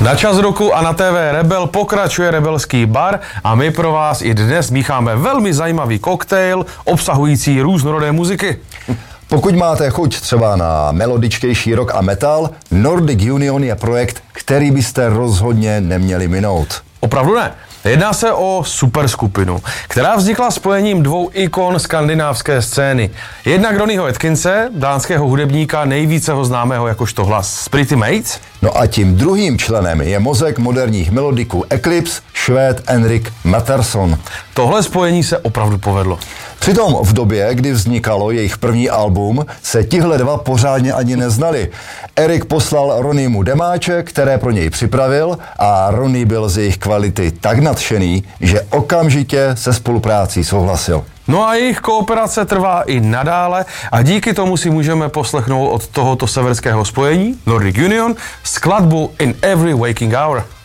Na Čas roku a na TV Rebel pokračuje Rebelský bar a my pro vás i dnes mícháme velmi zajímavý koktejl obsahující různorodé muziky. Pokud máte chuť třeba na melodičtější rock a metal, Nordic Union je projekt, který byste rozhodně neměli minout. Opravdu ne. Jedná se o superskupinu, která vznikla spojením dvou ikon skandinávské scény. Jednak Ronnyho Atkinse, dánského hudebníka, nejvíce ho známého jakožto hlas Pretty Mates. No a tím druhým členem je mozek moderních melodiků Eclipse, Švéd Henrik Mattersson. Tohle spojení se opravdu povedlo. Přitom v době, kdy vznikalo jejich první album, se tihle dva pořádně ani neznali. Erik poslal Ronnymu demáče, které pro něj připravil, a Ronny byl z jejich kvality tak nadšený, že okamžitě se spoluprácí souhlasil. No a jejich kooperace trvá i nadále a díky tomu si můžeme poslechnout od tohoto severského spojení Nordic Union skladbu In Every Waking Hour.